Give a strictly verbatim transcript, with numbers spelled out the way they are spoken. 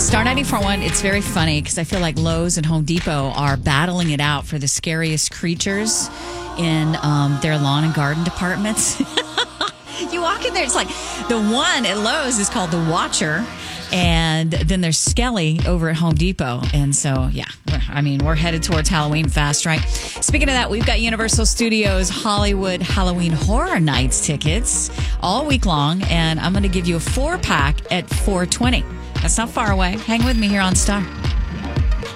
Star ninety-four point one, it's very funny because I feel like Lowe's and Home Depot are battling it out for the scariest creatures in um, their lawn and garden departments. You walk in there, it's like the one at Lowe's is called the Watcher, and then there's Skelly over at Home Depot. And so, yeah, I mean, we're headed towards Halloween fast, right? Speaking of that, we've got Universal Studios Hollywood Halloween Horror Nights tickets all week long, and I'm going to give you a four-pack at four twenty. That's not far away. Hang with me here on Star.